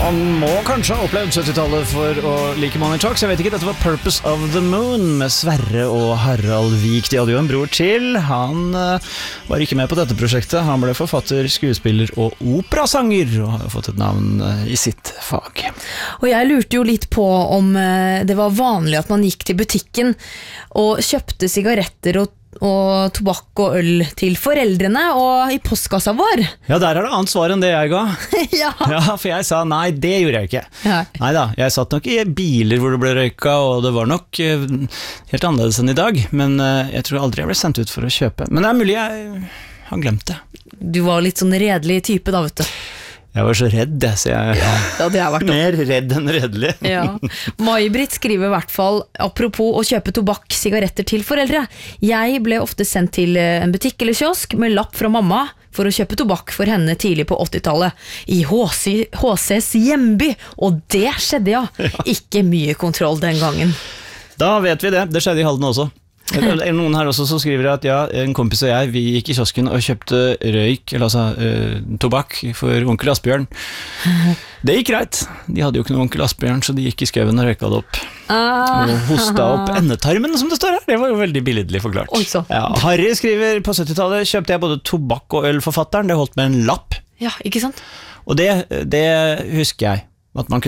Man må kanskje ha opplevd 70-tallet for å like Money Talks. Jeg vet ikke, dette var Purpose of the Moon med Sverre og Harald Vik. De hadde jo en bror til. Han var ikke med på dette prosjektet. Han ble forfatter, skuespiller og operasanger, og har jo fått et navn i sitt fag. Og jeg lurte jo litt på om det var vanlig at man gikk til butikken og kjøpte sigaretter og tobakk og øl til foreldrene og i postkassa vår. Ja, der er det annet svar enn det jeg ga. Ja. Ja, for jeg sa nei, det gjorde jeg ikke. Ja. Neida, jeg satt nok i biler hvor det ble røyka, og det var nok helt annerledes enn i dag, men jeg tror aldri jeg ble sendt ut for å kjøpe. Men det er mulig jeg har glemt det. Du var litt sånn redelig type da, vet du. Jeg var så redd, så jeg det har vært mer redd enn redelig. Ja. May-Britt skriver i hvert fall, apropos å kjøpe tobakk, sigaretter til foreldre. Jeg ble ofte sendt til en butikk eller kiosk med lapp fra mamma for å kjøpe tobakk for henne tidlig på 80-tallet i HCs hjemby, og det skjedde, ja. Ikke mye kontroll den gangen. Da vet vi det, det skjedde i Halden også. Noen her også som skriver at ja, en kompis og jeg, vi gikk i kiosken og kjøpte røyk, eller tobakk for onkel Asbjørn. Det gikk greit. De hadde jo ikke noen onkel Asbjørn, så de gikk i skauen og røyka det opp. Og hosta opp endetarmen, som det står her. Det var jo veldig billedlig forklart. Ja, Harry skriver, på 70-tallet kjøpte jeg både tobakk og øl for fatteren. Det holdt med en lapp. Ja, ikke sant? Og det husker jeg, at man kunne